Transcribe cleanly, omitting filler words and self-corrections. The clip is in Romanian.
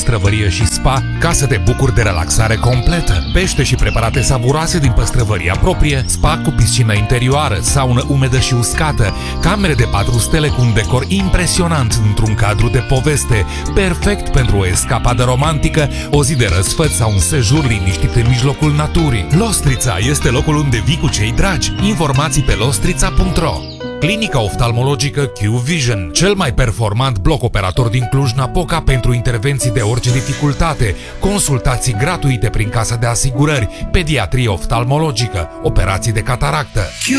păstrăvărie și spa ca să te bucuri de relaxare completă. Pește și preparate savuroase din păstrăvăria proprie, spa cu piscină interioară, saună umedă și uscată, camere de 4 stele cu un decor impresionant într-un cadru de poveste, perfect pentru o escapadă romantică, o zi de răsfăț sau un sejur liniștit în mijlocul naturii. Lostrița este locul unde vii cu cei dragi. Informații pe lostrița.ro. Clinica oftalmologică Q-Vision, cel mai performant bloc operator din Cluj-Napoca pentru intervenții de orice dificultate, consultații gratuite prin casa de asigurări, pediatrie oftalmologică, operații de cataractă.